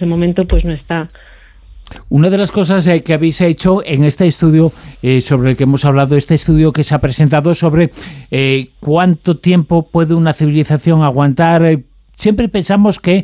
ese momento pues no está. Una de las cosas que habéis hecho en este estudio sobre el que hemos hablado, este estudio que se ha presentado sobre cuánto tiempo puede una civilización aguantar. Siempre pensamos que